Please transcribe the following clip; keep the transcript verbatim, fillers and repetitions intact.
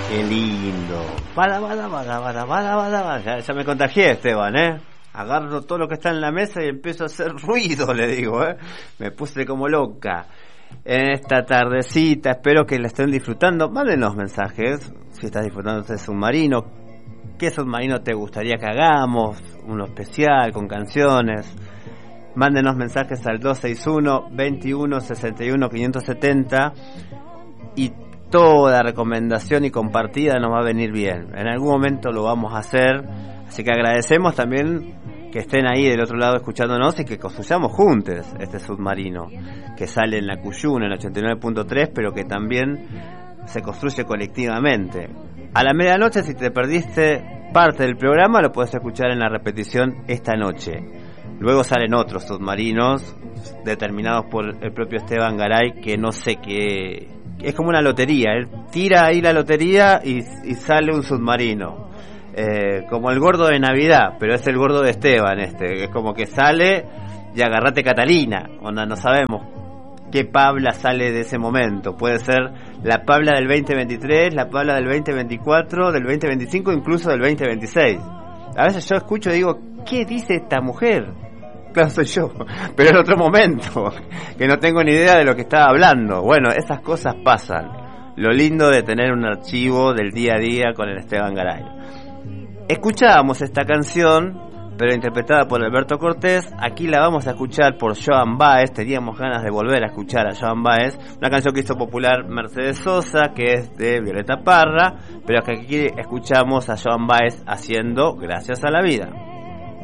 Qué lindo. Bada, bada, bada, bada, bada, bada, bada. Ya, ya me contagié, Esteban, ¿eh? Agarro todo lo que está en la mesa y empiezo a hacer ruido, le digo, ¿eh? Me puse como loca. En esta tardecita, espero que la estén disfrutando. Mándenos mensajes, si estás disfrutando de este submarino. ¿Qué submarino te gustaría que hagamos? Uno especial, con canciones. Mándenos mensajes al dos seis uno, veintiuno, sesenta y uno, quinientos setenta. Y toda recomendación y compartida nos va a venir bien. En algún momento lo vamos a hacer. Así que agradecemos también que estén ahí del otro lado escuchándonos y que construyamos juntos este submarino que sale en la Cuyuna en ochenta y nueve punto tres, pero que también se construye colectivamente. A la medianoche, si te perdiste parte del programa, lo puedes escuchar en la repetición esta noche. Luego salen otros submarinos determinados por el propio Esteban Garay, que no sé qué. Es como una lotería, él tira ahí la lotería y, y sale un submarino. Eh, como el gordo de Navidad, pero es el gordo de Esteban este, es como que sale y agarrate Catalina, onda, no sabemos qué Pabla sale de ese momento, puede ser la Pabla del veinte veintitrés, la Pabla del veinte veinticuatro, del veinte veinticinco, incluso del veinte veintiséis. A veces yo escucho y digo, ¿qué dice esta mujer? Claro, soy yo, pero en otro momento, que no tengo ni idea de lo que estaba hablando. Bueno, esas cosas pasan. Lo lindo de tener un archivo del día a día con el Esteban Garay. Escuchábamos esta canción, pero interpretada por Alberto Cortés. Aquí la vamos a escuchar por Joan Baez. Teníamos ganas de volver a escuchar a Joan Baez, una canción que hizo popular Mercedes Sosa, que es de Violeta Parra, pero que aquí escuchamos a Joan Baez haciendo Gracias a la Vida.